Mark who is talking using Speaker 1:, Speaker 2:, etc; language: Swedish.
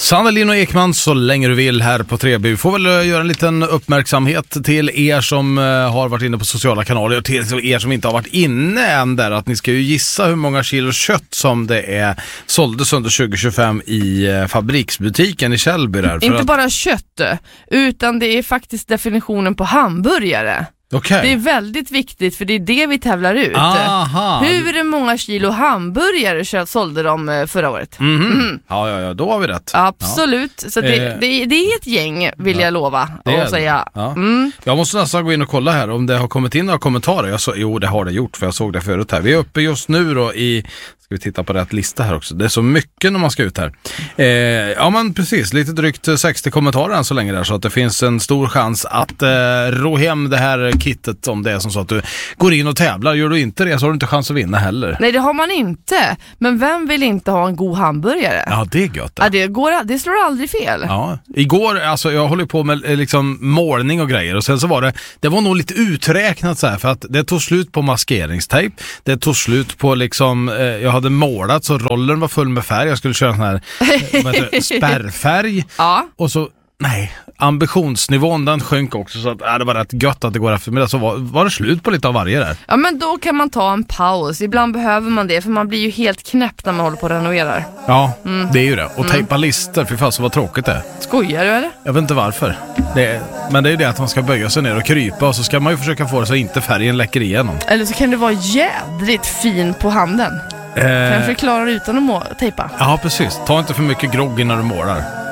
Speaker 1: Sandelin och Ekman så länge du vill här på Treby. Vi får väl göra en liten uppmärksamhet till er som har varit inne på sociala kanaler och till er som inte har varit inne än där, att ni ska ju gissa hur många kilo kött som det är såldes under 2025 i fabriksbutiken i Källby där.
Speaker 2: Inte bara kött, utan det är faktiskt definitionen på hamburgare.
Speaker 1: Okay.
Speaker 2: Det är väldigt viktigt, för det är det vi tävlar ut.
Speaker 1: Aha.
Speaker 2: Hur många kilo hamburgare sålde de förra året?
Speaker 1: Ja, då har vi rätt.
Speaker 2: Absolut, så det är ett gäng, vill jag lova och säga.
Speaker 1: Ja. Jag måste nästan gå in och kolla här om det har kommit in några kommentarer. Jo, det har det gjort, för jag såg det förut här. Vi är uppe just nu då ska vi titta på rätt lista här också. Det är så mycket när man ska ut här. Ja, men precis. Lite drygt 60 kommentarer än så länge där. Så att det finns en stor chans att ro hem det här kittet, om det är som så att du går in och tävlar. Gör du inte det så har du inte chans att vinna heller.
Speaker 2: Nej, det har man inte. Men vem vill inte ha en god hamburgare?
Speaker 1: Ja, det är gött.
Speaker 2: Ja, det slår aldrig fel.
Speaker 1: Ja. Igår, alltså jag håller på med liksom målning och grejer. Och sen så var det var nog lite uträknat så här. För att det tog slut på maskeringstejp. Det tog slut på liksom... jag hade målat så rollen var full med färg. Jag skulle köra en sån här spärrfärg.
Speaker 2: Ja.
Speaker 1: Och så, ambitionsnivån den sjönk också, så att det var rätt gött att det går eftermiddag. Så var det slut på lite av varje där.
Speaker 2: Ja, men då kan man ta en paus. Ibland behöver man det, för man blir ju helt knäpp när man håller på att renovera.
Speaker 1: Ja, det är ju det. Och tejpa lister, för fan så vad tråkigt det är.
Speaker 2: Skojar du eller?
Speaker 1: Jag vet inte varför. Men det är ju det att man ska böja sig ner och krypa, och så ska man ju försöka få det så inte färgen läcker igenom.
Speaker 2: Eller så kan det vara jädrigt fin på handen. Kan jag förklara utan att tejpa?
Speaker 1: Ja, precis. Ta inte för mycket grogg när du målar.